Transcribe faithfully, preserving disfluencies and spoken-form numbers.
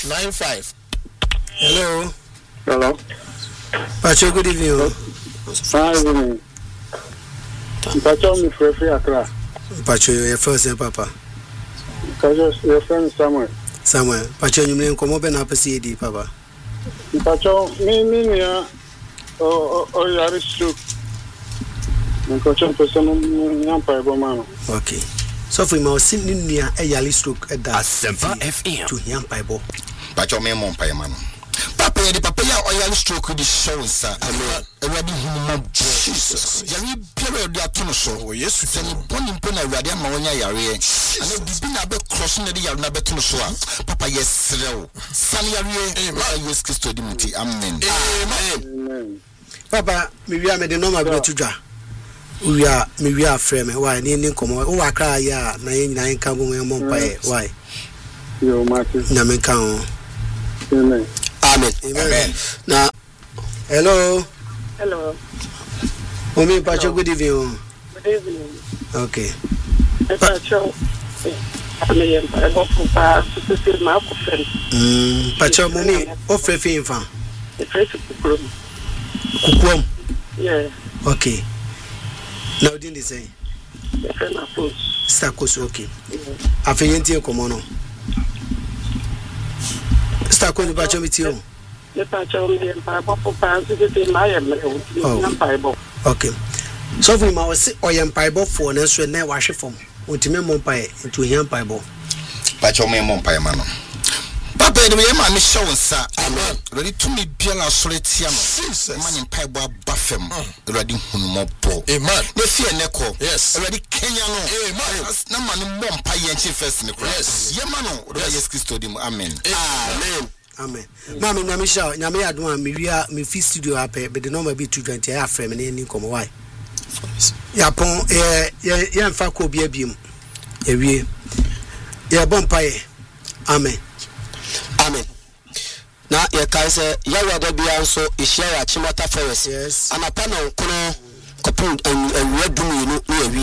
nine five. Hello. Hello. Pacho, good evening. Fine evening. Pacho, me free free Accra. Pacho, your first name, Papa. Pacho, your friend Samuel. Samuel. Pacho, you mean come up and up C D, Papa. Pacho, me me me ah oh oh you are stroke. Pacho, person nyam pa ebo man. Okay. So for my sin nia e yali stroke e da Asempa F M. To yam pa ebo. Pacho me mon pa man. Papa the papa ya oyali stroke di show sa. Ewadi hunu Jesus. Yari period dia to no so. Oh yes, tell boni mpo na ewadi ama wonya yare. Ana bibi na be cross na de yare na be to no so a. Papa yes rew. San yare. Amen. Yes Christo di muti. Amen. Amen. Papa, me wi am de no ma be tudwa. We are me we are frame why ni ni komo o akra ya na yin na yin kan bo mo mpa e why Yo Martin. na me kan o. Amen. Amen. Amen. Na hello. Hello. Omi Pacho, good evening. Good evening. Okay. Pacho. I am I go for pass to see my friend. Mm, Pacho Mumi, o frefe infan. The fresh kukum. Kukum. Yeah. Okay. Now didn't say. The friend of course. Stakos okay. Afeyenti komo no. Stakos ni Pacho miti o. The Pacho me and Papa for pass to see my am. Okay. So for my was o yam paibo for na so na wa hwe fom. Ontime mo pai into hia paibo. Pacho me mon pa man. Papa de me ma me show nsa. Amen. Ready to me biala sore tia no. Jesus. Man paibo abafem. Ready hunu mo bo. Amen. Ne fie ne ko. Yes. Ready Kenya no. Amen. Na man mo mpa ye nchi first ne ko. Yes. Ye man no. Yes Christo dim. Amen. Amen. Amen. Mama nyame sha nyame adom a me wia me fi studio ape be de no ma bi two twenty ya frame ne ni komo why. Ya pon eh ye mfa ko bi abiem. Ye wie. Ye bompaye. Amen. Amen. Na ye kai se yawa da bia nso ehia ya chimata forest. Yes. Anapa na nkono kopun en en wadum yinu no ye